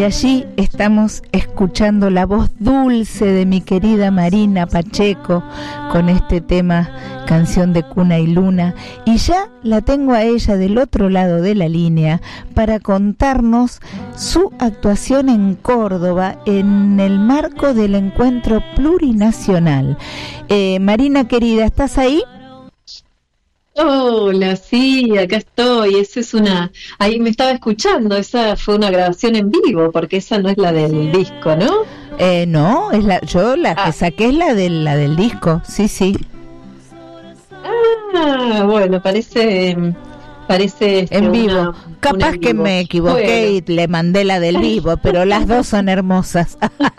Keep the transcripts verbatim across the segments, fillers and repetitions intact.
Y allí estamos escuchando la voz dulce de mi querida Marina Pacheco con este tema, Canción de Cuna y Luna, y ya la tengo a ella del otro lado de la línea para contarnos su actuación en Córdoba en el marco del encuentro plurinacional. Eh, Marina querida, ¿estás ahí? Hola, sí, acá estoy. Esa es una, ahí me estaba escuchando, esa fue una grabación en vivo, porque esa no es la del disco, ¿no? Eh, no, es la, yo la ah. que saqué es la de la del disco, sí, sí. Ah, bueno, parece, parece este, en vivo. Una, Capaz una en que vivo. me equivoqué Bueno. y le mandé la del vivo, pero las dos son hermosas.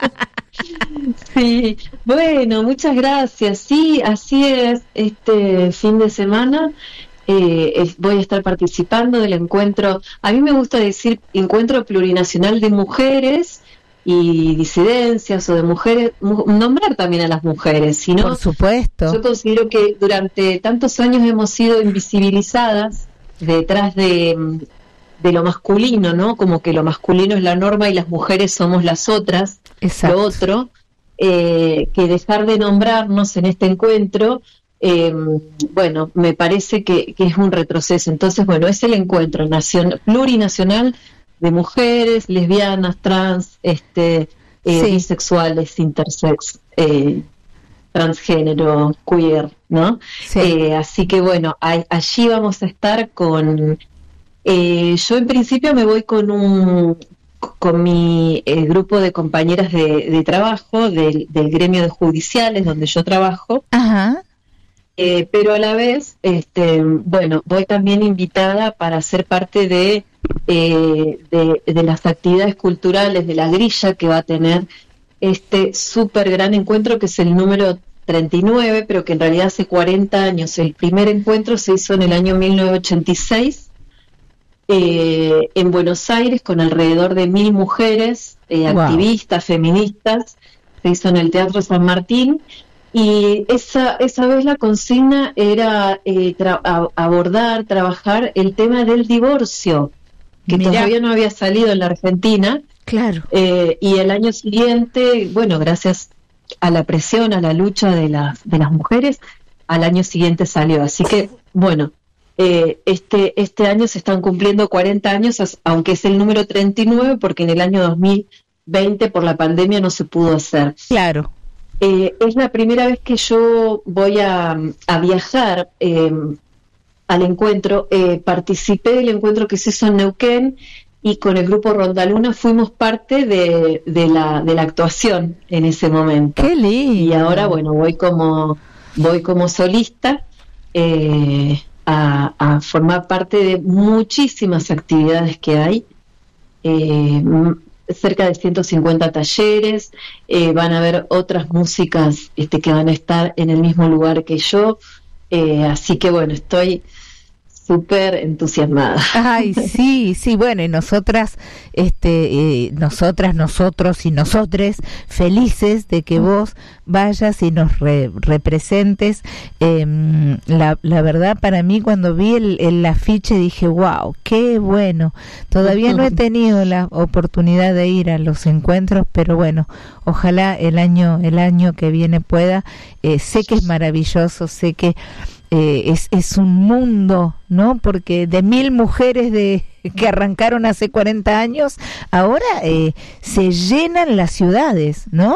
Sí, bueno, muchas gracias. Sí, así es. Este fin de semana eh, es, voy a estar participando del encuentro. A mí me gusta decir encuentro plurinacional de mujeres y disidencias o de mujeres, mu- nombrar también a las mujeres, sino Por supuesto. yo considero que durante tantos años hemos sido invisibilizadas detrás de, de lo masculino, ¿no? Como que lo masculino es la norma y las mujeres somos las otras, Exacto. lo otro, eh, que dejar de nombrarnos en este encuentro, eh, bueno, me parece que, que es un retroceso. Entonces, bueno, es el encuentro nacion- plurinacional de mujeres, lesbianas, trans, este, eh, Sí. bisexuales, intersex, eh, transgénero, queer, ¿no? Sí. Eh, así que bueno, a- allí vamos a estar con... eh, yo en principio me voy con un con mi eh, grupo de compañeras de, de trabajo del, del gremio de judiciales donde yo trabajo, Ajá. eh, pero a la vez, este, bueno, voy también invitada para ser parte de, eh, de, de las actividades culturales de la grilla que va a tener este súper gran encuentro que es el número treinta y nueve, pero que en realidad hace cuarenta años. El primer encuentro se hizo en el año mil novecientos ochenta y seis eh, en Buenos Aires con alrededor de mil mujeres, eh, Wow. activistas, feministas. Se hizo en el Teatro San Martín y esa, esa vez la consigna era eh, tra- a- abordar, trabajar el tema del divorcio, que Mirá. todavía no había salido en la Argentina. Claro. Eh, y el año siguiente, bueno, gracias a la presión, a la lucha de las, de las mujeres, al año siguiente salió. Así que, bueno, eh, este, este año se están cumpliendo cuarenta años, as- aunque es el número treinta y nueve, porque en el año dos mil veinte por la pandemia no se pudo hacer. Claro. Eh, es la primera vez que yo voy a, a viajar eh, al encuentro. Eh, participé del encuentro que se hizo en Neuquén y con el grupo Rondaluna fuimos parte de, de, la, de la actuación en ese momento. Qué lindo. Y ahora, bueno, voy como, voy como solista eh, a, a formar parte de muchísimas actividades que hay. Eh, m- cerca de ciento cincuenta talleres, eh, van a haber otras músicas este, que van a estar en el mismo lugar que yo, eh, así que bueno, estoy súper entusiasmada. Ay, sí, sí, bueno, y nosotras, este, eh, nosotras, nosotros y nosotres, felices de que vos vayas y nos re- representes. Eh, la, la verdad, para mí, cuando vi el, el afiche, dije, wow, qué bueno. Todavía no he tenido la oportunidad de ir a los encuentros, pero bueno, ojalá el año, el año que viene pueda. Eh, sé que es maravilloso, sé que Eh, es, es un mundo, ¿no? Porque de mil mujeres de que arrancaron hace cuarenta años, ahora eh, se llenan las ciudades, ¿no?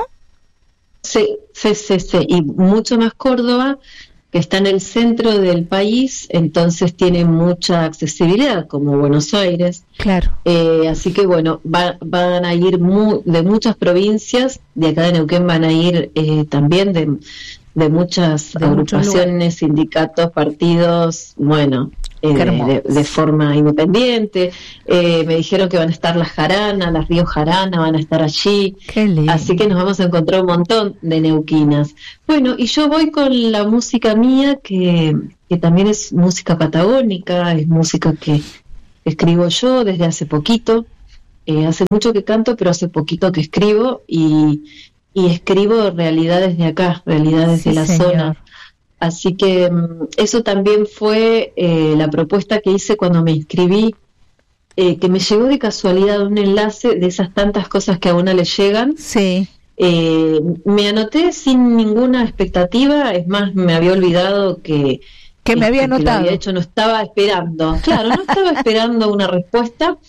Sí, sí, sí, sí, y mucho más Córdoba, que está en el centro del país, entonces tiene mucha accesibilidad, como Buenos Aires. Claro. Eh, así que bueno, va, van a ir mu- de muchas provincias, de acá de Neuquén van a ir eh, también de, de muchas De muchos agrupaciones, sindicatos, partidos, bueno, eh, Qué de, hermoso. de- de forma independiente. Eh, me dijeron que van a estar las Jaranas, las Río Jarana, van a estar allí. Qué lindo. Así que nos vamos a encontrar un montón de neuquinas. Bueno, y yo voy con la música mía, que, que también es música patagónica, es música que escribo yo desde hace poquito. Eh, hace mucho que canto, pero hace poquito que escribo y, y escribo realidades de acá, realidades Sí, de la señor. zona. Así que mm, eso también fue eh, la propuesta que hice cuando me inscribí eh, que me llegó de casualidad un enlace de esas tantas cosas que a una le llegan. Sí. Eh, me anoté sin ninguna expectativa, es más, me había olvidado que, que me había anotado. Que lo había hecho, no estaba esperando, claro, no estaba esperando una respuesta,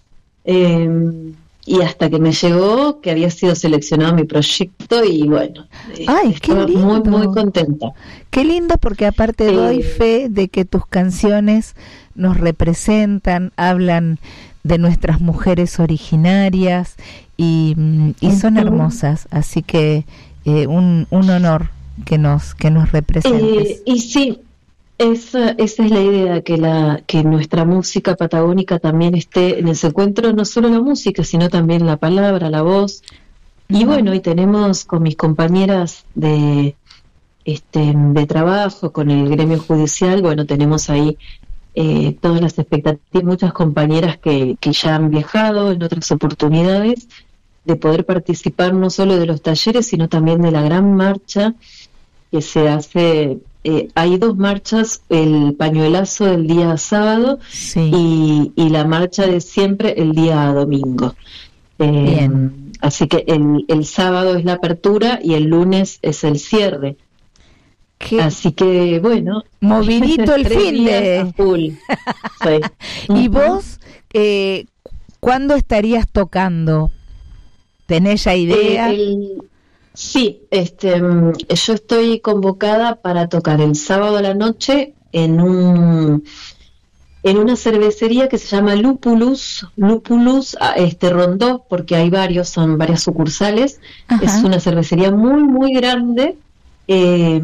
eh, y hasta que me llegó que había sido seleccionado mi proyecto y bueno, eh, Ay, estaba qué lindo. muy, muy contenta. Qué lindo, porque aparte Eh, doy fe de que tus canciones nos representan, hablan de nuestras mujeres originarias y, y son hermosas, así que eh, un, un honor que nos que nos representes. Eh, y sí, esa, esa es la idea, que la que nuestra música patagónica también esté en ese encuentro, no solo la música, sino también la palabra, la voz. Y uh-huh. bueno, y tenemos con mis compañeras de este de trabajo, con el gremio judicial, bueno, tenemos ahí Eh, todas las expectativas, muchas compañeras que, que ya han viajado en otras oportunidades, de poder participar no solo de los talleres, sino también de la gran marcha que se hace. Eh, hay dos marchas, el pañuelazo el día sábado, sí. y, y la marcha de siempre el día domingo. Eh, Bien. Así que el, el sábado es la apertura y el lunes es el cierre. ¿Qué? Así que bueno, movidito el fin de full. Sí. ¿Y vos eh, cuándo estarías tocando? ¿Tenés ya idea? Eh, el, sí, este, yo estoy convocada para tocar el sábado a la noche en un en una cervecería que se llama Lupulus, Lupulus este Rondó, porque hay varios, son varias sucursales. Ajá. Es una cervecería muy muy grande. Eh,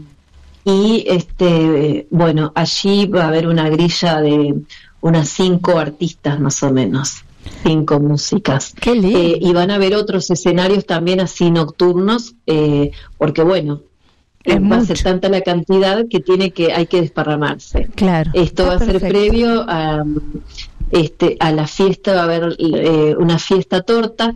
y este bueno, allí va a haber una grilla de unas cinco artistas más o menos, cinco músicas. Qué lindo. Eh, y van a haber otros escenarios también así nocturnos, eh, porque bueno, es va mucho. A ser tanta la cantidad que tiene que hay que desparramarse. Claro. Esto va a ser previo a este a la fiesta, va a haber eh, una fiesta torta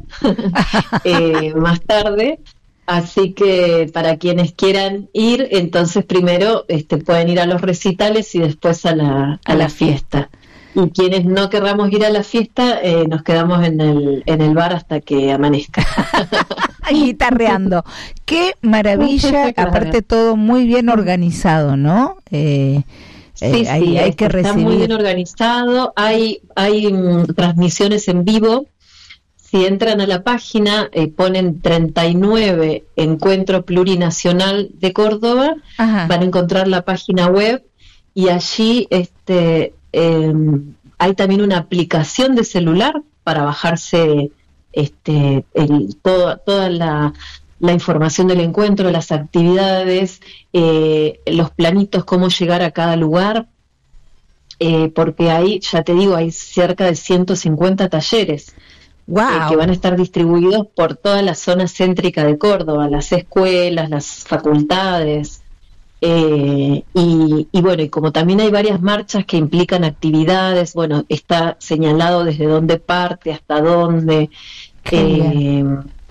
eh, más tarde. Así que para quienes quieran ir, entonces primero este, pueden ir a los recitales y después a la, a la fiesta. Y quienes no querramos ir a la fiesta, eh, nos quedamos en el, en el bar hasta que amanezca. Guitarreando. Qué maravilla, aparte todo muy bien organizado, ¿no? Eh, sí, eh, sí, hay, hay que recibir. Está muy bien organizado, hay, hay um, transmisiones en vivo. Si entran a la página, eh, ponen treinta y nueve Encuentro Plurinacional de Córdoba, ajá, van a encontrar la página web y allí este, eh, hay también una aplicación de celular para bajarse este, el, todo, toda la, la información del encuentro, las actividades, eh, los planitos, cómo llegar a cada lugar, eh, porque ahí, ya te digo, hay cerca de ciento cincuenta talleres. Wow. Eh, que van a estar distribuidos por toda la zona céntrica de Córdoba, las escuelas, las facultades, eh, y, y bueno, y como también hay varias marchas que implican actividades, bueno, está señalado desde dónde parte, hasta dónde, eh,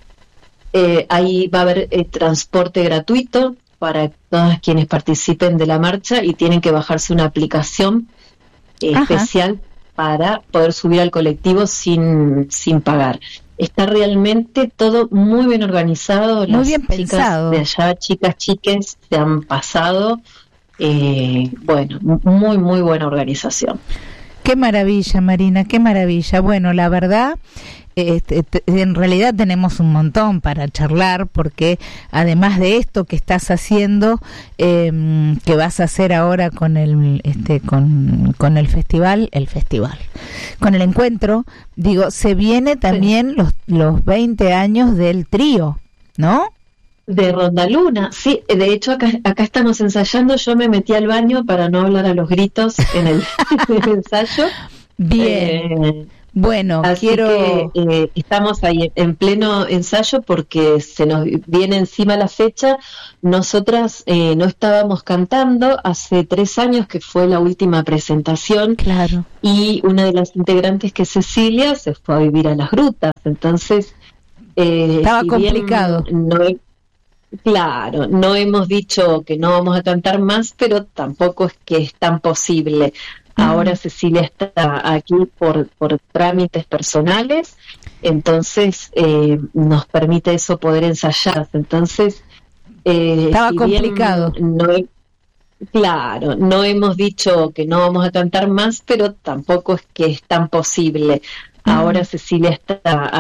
eh, ahí va a haber eh, transporte gratuito para todas quienes participen de la marcha y tienen que bajarse una aplicación eh, especial para poder subir al colectivo sin sin pagar. Está realmente todo muy bien organizado, muy las bien chicas pensado. De allá, chicas, chiques, se han pasado, eh, bueno, muy, muy buena organización. Qué maravilla, Marina, qué maravilla. Bueno, la verdad, este, en realidad tenemos un montón para charlar, porque además de esto que estás haciendo, eh, que vas a hacer ahora con el este con, con el festival, el festival, con el encuentro, digo, se viene también sí. los, los veinte años del trío, ¿no? De Rondaluna, sí, de hecho acá, acá estamos ensayando, yo me metí al baño para no hablar a los gritos en el, en el ensayo. Bien, eh, bueno, así quiero... que eh, estamos ahí en pleno ensayo porque se nos viene encima la fecha. Nosotras eh, no estábamos cantando hace tres años, que fue la última presentación, claro, y una de las integrantes, que es Cecilia, se fue a vivir a las grutas, entonces... Eh, estaba si complicado. No, claro, no hemos dicho que no vamos a cantar más, pero tampoco es que es tan posible. Ahora Cecilia está aquí por, por trámites personales, entonces eh, nos permite eso poder ensayar. Entonces, eh, estaba si complicado. Bien no he, claro, no hemos dicho que no vamos a cantar más, pero tampoco es que es tan posible. Ahora Cecilia está